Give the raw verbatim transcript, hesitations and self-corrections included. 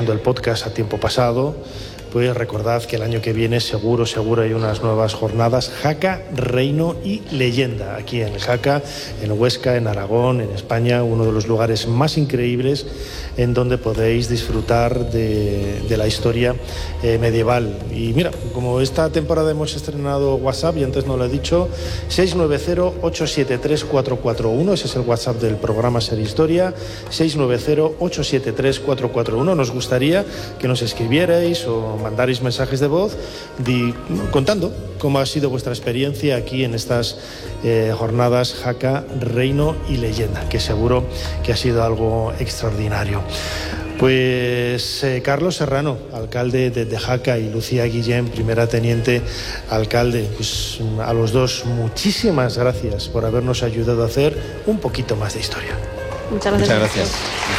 escuchando el podcast a tiempo pasado, pues recordad que el año que viene seguro, seguro hay unas nuevas jornadas Jaca, Reino y Leyenda, aquí en el Jaca, en Huesca, en Aragón, en España, uno de los lugares más increíbles en donde podéis disfrutar de, de la historia eh, medieval. Y mira, como esta temporada hemos estrenado WhatsApp, y antes no lo he dicho, seis nueve cero, ocho siete tres, cuatro cuatro uno, ese es el WhatsApp del programa Ser Historia, seis nueve cero, ocho siete tres, cuatro cuatro uno. Nos gustaría que nos escribierais o mandaréis mensajes de voz di, contando cómo ha sido vuestra experiencia aquí en estas eh, jornadas Jaca, Reino y Leyenda, que seguro que ha sido algo extraordinario. Pues eh, Carlos Serrano, alcalde de, de Jaca, y Lucía Guillén, primera teniente alcalde, pues a los dos muchísimas gracias por habernos ayudado a hacer un poquito más de historia. Muchas gracias. Muchas gracias.